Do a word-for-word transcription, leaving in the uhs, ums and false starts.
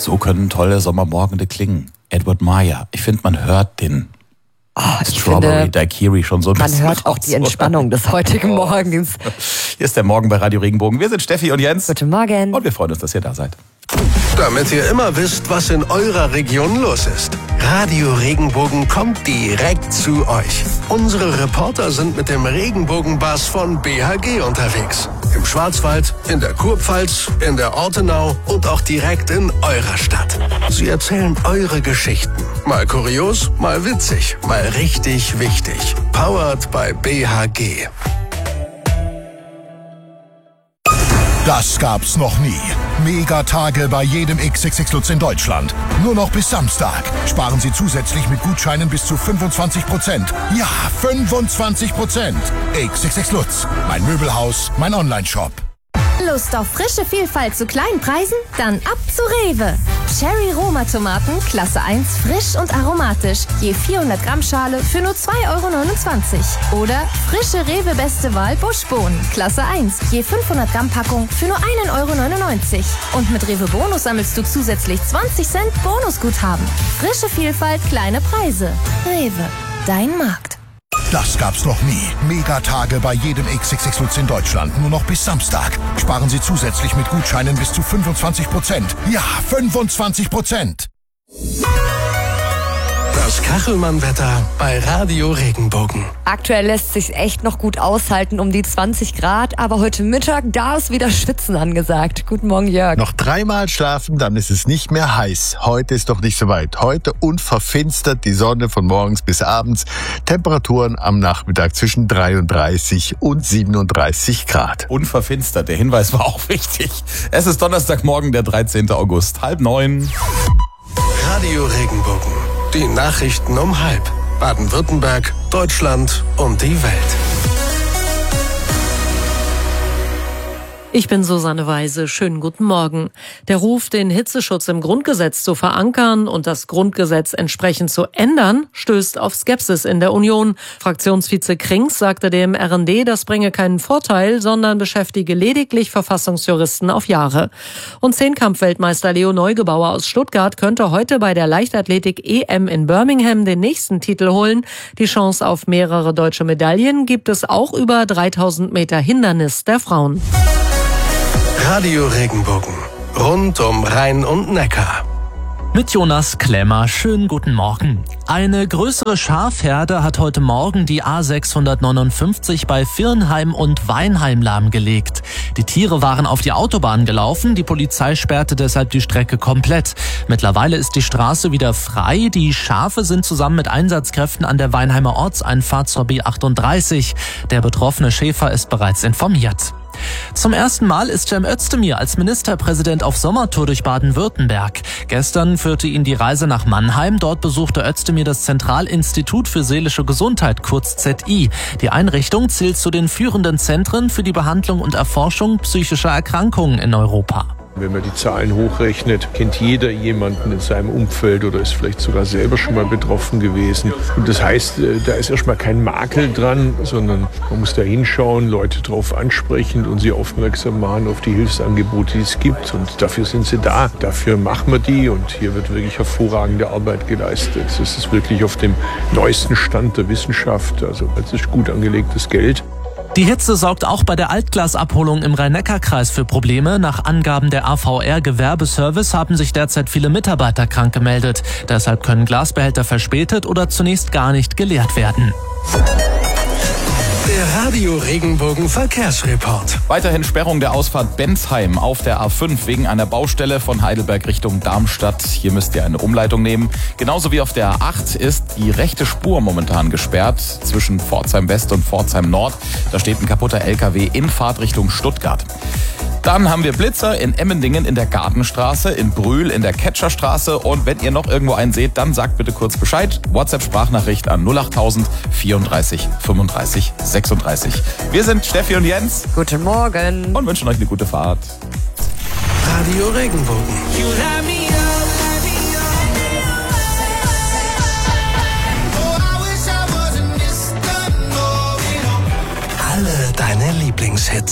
So können tolle Sommermorgende klingen. Edward Meyer. Ich finde, man hört den oh, Strawberry Daiquiri schon so ein man bisschen. Man hört auch raus, die Entspannung oder? des heutigen Morgens. Hier ist der Morgen bei Radio Regenbogen. Wir sind Steffi und Jens. Guten Morgen. Und wir freuen uns, dass ihr da seid. Damit ihr immer wisst, was in eurer Region los ist. Radio Regenbogen kommt direkt zu euch. Unsere Reporter sind mit dem Regenbogenbus von B H G unterwegs. Im Schwarzwald, in der Kurpfalz, in der Ortenau und auch direkt in eurer Stadt. Sie erzählen eure Geschichten. Mal kurios, mal witzig, mal richtig wichtig. Powered by B H G. Das gab's noch nie. Megatage bei jedem X X X Lutz in Deutschland. Nur noch bis Samstag. Sparen Sie zusätzlich mit Gutscheinen bis zu fünfundzwanzig Prozent. Ja, fünfundzwanzig Prozent. X X X Lutz. Mein Möbelhaus, mein Onlineshop. Lust auf frische Vielfalt zu kleinen Preisen? Dann ab zu Rewe. Cherry Roma Tomaten, Klasse eins, frisch und aromatisch. Je vierhundert Gramm Schale für nur zwei Euro neunundzwanzig. Oder frische Rewe Beste Wahl Buschbohnen, Klasse eins, je fünfhundert Gramm Packung für nur ein Euro neunundneunzig. Und mit Rewe Bonus sammelst du zusätzlich zwanzig Cent Bonusguthaben. Frische Vielfalt, kleine Preise. Rewe, dein Markt. Das gab's noch nie. Megatage bei jedem X X X Lutz in Deutschland. Nur noch bis Samstag. Sparen Sie zusätzlich mit Gutscheinen bis zu fünfundzwanzig Prozent. Ja, fünfundzwanzig Prozent. Das Kachelmann-Wetter bei Radio Regenbogen. Aktuell lässt sich echt noch gut aushalten, um die zwanzig Grad, aber heute Mittag, da ist wieder Schwitzen angesagt. Guten Morgen, Jörg. Noch dreimal schlafen, dann ist es nicht mehr heiß. Heute ist doch nicht so weit. Heute unverfinstert die Sonne von morgens bis abends. Temperaturen am Nachmittag zwischen dreiunddreißig und siebenunddreißig Grad. Unverfinstert, der Hinweis war auch wichtig. Es ist Donnerstagmorgen, der dreizehnten August, halb neun. Radio Regenbogen. Die Nachrichten um halb. Baden-Württemberg, Deutschland und die Welt. Ich bin Susanne Weise. Schönen guten Morgen. Der Ruf, den Hitzeschutz im Grundgesetz zu verankern und das Grundgesetz entsprechend zu ändern, stößt auf Skepsis in der Union. Fraktionsvize Krings sagte dem R N D, das bringe keinen Vorteil, sondern beschäftige lediglich Verfassungsjuristen auf Jahre. Und Zehnkampf-Weltmeister Leo Neugebauer aus Stuttgart könnte heute bei der Leichtathletik-E M in Birmingham den nächsten Titel holen. Die Chance auf mehrere deutsche Medaillen gibt es auch über dreitausend Meter Hindernis der Frauen. Radio Regenbogen. Rund um Rhein und Neckar. Mit Jonas Klemmer, schönen guten Morgen. Eine größere Schafherde hat heute Morgen die A sechshundertneunundfünfzig bei Virnheim und Weinheim lahmgelegt. Die Tiere waren auf die Autobahn gelaufen, die Polizei sperrte deshalb die Strecke komplett. Mittlerweile ist die Straße wieder frei, die Schafe sind zusammen mit Einsatzkräften an der Weinheimer Ortseinfahrt zur B achtunddreißig. Der betroffene Schäfer ist bereits informiert. Zum ersten Mal ist Cem Özdemir als Ministerpräsident auf Sommertour durch Baden-Württemberg. Gestern führte ihn die Reise nach Mannheim. Dort besuchte Özdemir das Zentralinstitut für seelische Gesundheit, kurz Z I. Die Einrichtung zählt zu den führenden Zentren für die Behandlung und Erforschung psychischer Erkrankungen in Europa. Wenn man die Zahlen hochrechnet, kennt jeder jemanden in seinem Umfeld oder ist vielleicht sogar selber schon mal betroffen gewesen. Und das heißt, da ist erstmal kein Makel dran, sondern man muss da hinschauen, Leute drauf ansprechen und sie aufmerksam machen auf die Hilfsangebote, die es gibt. Und dafür sind sie da. Dafür machen wir die und hier wird wirklich hervorragende Arbeit geleistet. Es ist wirklich auf dem neuesten Stand der Wissenschaft. Also es ist gut angelegtes Geld. Die Hitze sorgt auch bei der Altglasabholung im Rhein-Neckar-Kreis für Probleme. Nach Angaben der A V R-Gewerbeservice haben sich derzeit viele Mitarbeiter krank gemeldet. Deshalb können Glasbehälter verspätet oder zunächst gar nicht geleert werden. Der Radio Regenbogen Verkehrsreport. Weiterhin Sperrung der Ausfahrt Bensheim auf der A fünf wegen einer Baustelle von Heidelberg Richtung Darmstadt. Hier müsst ihr eine Umleitung nehmen. Genauso wie auf der A acht ist die rechte Spur momentan gesperrt zwischen Pforzheim West und Pforzheim Nord. Da steht ein kaputter L K W in Fahrtrichtung Stuttgart. Dann haben wir Blitzer in Emmendingen in der Gartenstraße, in Brühl in der Ketscherstraße. Und wenn ihr noch irgendwo einen seht, dann sagt bitte kurz Bescheid. WhatsApp-Sprachnachricht an null achttausend vierunddreißig fünfunddreißig sechsunddreißig. Wir sind Steffi und Jens. Guten Morgen. Und wünschen euch eine gute Fahrt. Radio Regenbogen. Alle deine Lieblingshits.